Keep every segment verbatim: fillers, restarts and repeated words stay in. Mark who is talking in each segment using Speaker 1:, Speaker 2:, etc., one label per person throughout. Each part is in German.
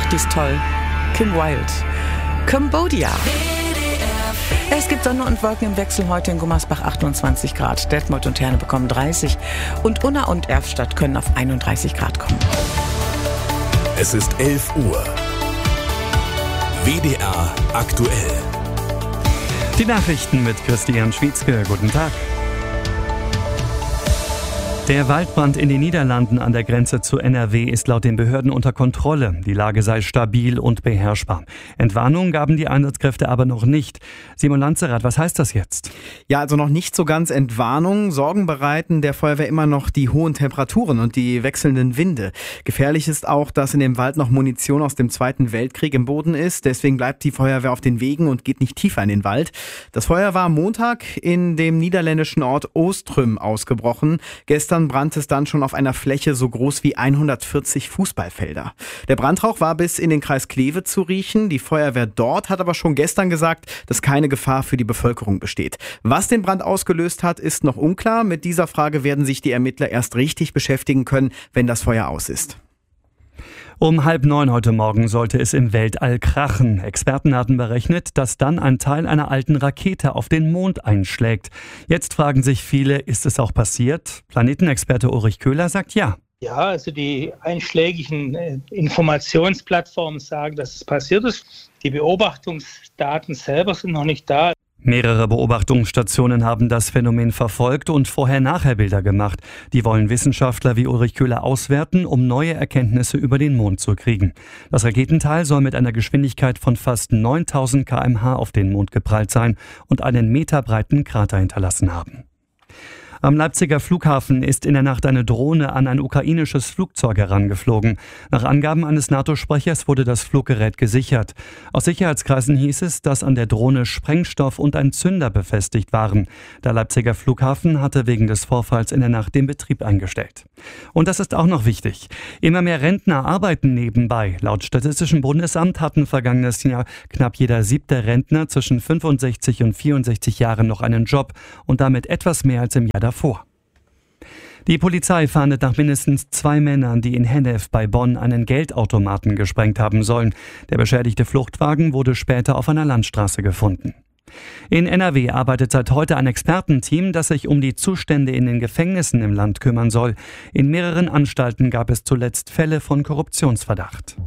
Speaker 1: die ist toll. Kim Wilde. Cambodia. Es gibt Sonne und Wolken im Wechsel heute in Gummersbach achtundzwanzig Grad. Detmold und Herne bekommen dreißig und Unna und Erfstadt können auf einunddreißig Grad kommen.
Speaker 2: Es ist elf Uhr. W D R aktuell.
Speaker 3: Die Nachrichten mit Christian Schwietzke. Guten Tag. Der Waldbrand in den Niederlanden an der Grenze zu N R W ist laut den Behörden unter Kontrolle. Die Lage sei stabil und beherrschbar. Entwarnung gaben die Einsatzkräfte aber noch nicht. Simon Lanzerath, was heißt das jetzt?
Speaker 4: Ja, also noch nicht so ganz Entwarnung. Sorgen bereiten der Feuerwehr immer noch die hohen Temperaturen und die wechselnden Winde. Gefährlich ist auch, dass in dem Wald noch Munition aus dem Zweiten Weltkrieg im Boden ist. Deswegen bleibt die Feuerwehr auf den Wegen und geht nicht tiefer in den Wald. Das Feuer war am Montag in dem niederländischen Ort Oostrum ausgebrochen. Gestern brannte es dann schon auf einer Fläche so groß wie hundertvierzig Fußballfelder. Der Brandrauch war bis in den Kreis Kleve zu riechen. Die Feuerwehr dort hat aber schon gestern gesagt, dass keine Gefahr für die Bevölkerung besteht. Was den Brand ausgelöst hat, ist noch unklar. Mit dieser Frage werden sich die Ermittler erst richtig beschäftigen können, wenn das Feuer aus ist.
Speaker 3: Um halb neun heute Morgen sollte es im Weltall krachen. Experten hatten berechnet, dass dann ein Teil einer alten Rakete auf den Mond einschlägt. Jetzt fragen sich viele, ist es auch passiert? Planetenexperte Ulrich Köhler sagt ja.
Speaker 5: Ja, also die einschlägigen Informationsplattformen sagen, dass es passiert ist. Die Beobachtungsdaten selber sind noch nicht da.
Speaker 3: Mehrere Beobachtungsstationen haben das Phänomen verfolgt und Vorher-Nachher-Bilder gemacht. Die wollen Wissenschaftler wie Ulrich Köhler auswerten, um neue Erkenntnisse über den Mond zu kriegen. Das Raketenteil soll mit einer Geschwindigkeit von fast neuntausend Kilometer pro Stunde auf den Mond geprallt sein und einen meterbreiten Krater hinterlassen haben. Am Leipziger Flughafen ist in der Nacht eine Drohne an ein ukrainisches Flugzeug herangeflogen. Nach Angaben eines NATO-Sprechers wurde das Fluggerät gesichert. Aus Sicherheitskreisen hieß es, dass an der Drohne Sprengstoff und ein Zünder befestigt waren. Der Leipziger Flughafen hatte wegen des Vorfalls in der Nacht den Betrieb eingestellt. Und das ist auch noch wichtig. Immer mehr Rentner arbeiten nebenbei. Laut Statistischem Bundesamt hatten vergangenes Jahr knapp jeder siebte Rentner zwischen fünfundsechzig und vierundsechzig Jahren noch einen Job und damit etwas mehr als im Jahr davor. Die Polizei fahndet nach mindestens zwei Männern, die in Hennef bei Bonn einen Geldautomaten gesprengt haben sollen. Der beschädigte Fluchtwagen wurde später auf einer Landstraße gefunden. In N R W arbeitet seit heute ein Expertenteam, das sich um die Zustände in den Gefängnissen im Land kümmern soll. In mehreren Anstalten gab es zuletzt Fälle von Korruptionsverdacht.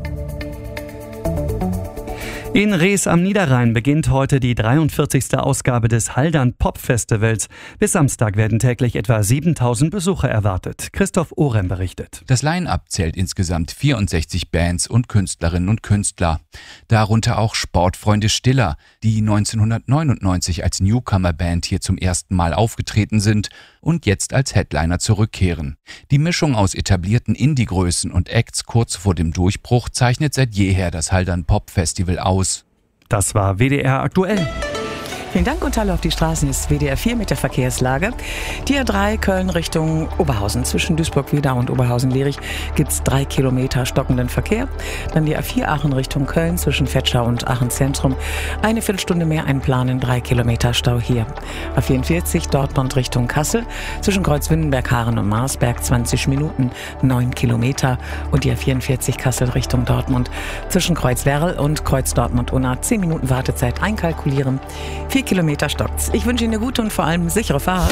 Speaker 3: In Rees am Niederrhein beginnt heute die dreiundvierzigste Ausgabe des Haldern Pop Festivals. Bis Samstag werden täglich etwa siebentausend Besucher erwartet. Christoph Orem berichtet.
Speaker 6: Das Line-Up zählt insgesamt vierundsechzig Bands und Künstlerinnen und Künstler. Darunter auch Sportfreunde Stiller, die neunzehnhundertneunundneunzig als Newcomer-Band hier zum ersten Mal aufgetreten sind und jetzt als Headliner zurückkehren. Die Mischung aus etablierten Indie-Größen und Acts kurz vor dem Durchbruch zeichnet seit jeher das Haldern Pop Festival aus.
Speaker 3: Das war W D R aktuell.
Speaker 1: Vielen Dank und Hallo auf die Straßen ist W D R vier mit der Verkehrslage. Die A drei Köln Richtung Oberhausen. Zwischen Duisburg-Wedau und Oberhausen-Lierich gibt es drei Kilometer stockenden Verkehr. Dann die A vier Aachen Richtung Köln zwischen Vetschau und Aachen Zentrum. Eine Viertelstunde mehr einplanen, drei Kilometer Stau hier. A vierundvierzig Dortmund Richtung Kassel. Zwischen Kreuz-Windenberg, Haaren und Marsberg zwanzig Minuten, neun Kilometer. Und die A vierundvierzig Kassel Richtung Dortmund. Zwischen Kreuz-Werl und Kreuz-Dortmund-Unna zehn Minuten Wartezeit einkalkulieren. Vier Kilometer stockt's. Ich wünsche Ihnen eine gute und vor allem sichere Fahrt.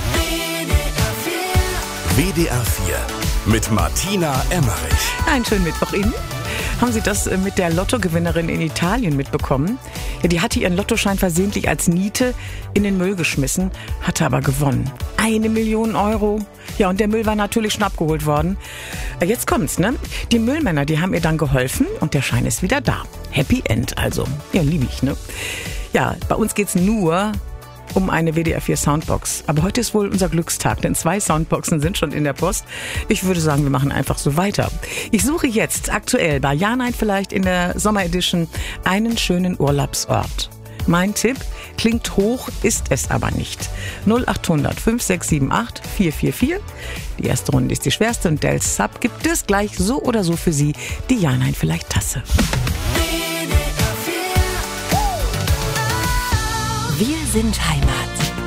Speaker 2: W D R vier mit Martina Emmerich.
Speaker 1: Einen schönen Mittwoch Ihnen. Haben Sie das mit der Lottogewinnerin in Italien mitbekommen? Ja, die hatte ihren Lottoschein versehentlich als Niete in den Müll geschmissen, hatte aber gewonnen. Eine Million Euro. Ja, und der Müll war natürlich schon abgeholt worden. Jetzt kommt's, ne? Die Müllmänner, die haben ihr dann geholfen und der Schein ist wieder da. Happy End also. Ja, lieb ich, ne? Ja, bei uns geht's nur um eine W D R vier Soundbox. Aber heute ist wohl unser Glückstag, denn zwei Soundboxen sind schon in der Post. Ich würde sagen, wir machen einfach so weiter. Ich suche jetzt aktuell bei Ja Nein vielleicht in der Sommeredition einen schönen Urlaubsort. Mein Tipp, klingt hoch, ist es aber nicht. null acht hundert fünf sechs sieben acht vier vier vier. Die erste Runde ist die schwerste und Dels Sub gibt es gleich so oder so für Sie die Ja Nein vielleicht Tasse.
Speaker 7: Wir sind Heimat.